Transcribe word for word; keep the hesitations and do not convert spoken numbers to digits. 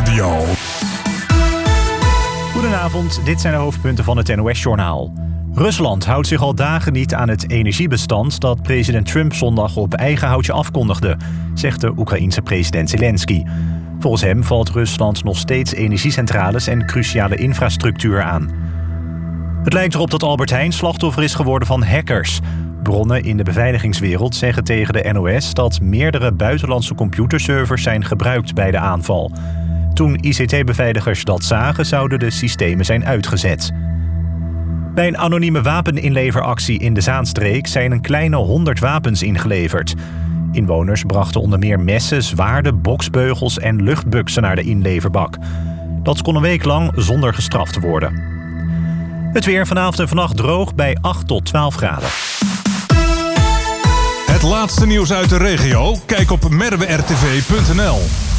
Nieuwsradio. Goedenavond, dit zijn de hoofdpunten van het N O S-journaal. Rusland houdt zich al dagen niet aan het energiebestand dat president Trump zondag op eigen houtje afkondigde, zegt de Oekraïense president Zelensky. Volgens hem valt Rusland nog steeds energiecentrales en cruciale infrastructuur aan. Het lijkt erop dat Albert Heijn slachtoffer is geworden van hackers. Bronnen in de beveiligingswereld zeggen tegen de N O S dat meerdere buitenlandse computerservers zijn gebruikt bij de aanval. Toen I C T-beveiligers dat zagen, zouden de systemen zijn uitgezet. Bij een anonieme wapeninleveractie in de Zaanstreek zijn een kleine honderd wapens ingeleverd. Inwoners brachten onder meer messen, zwaarden, boksbeugels en luchtbuksen naar de inleverbak. Dat kon een week lang zonder gestraft worden. Het weer vanavond en vannacht droog bij acht tot twaalf graden. Het laatste nieuws uit de regio? Kijk op merwe r t v punt n l.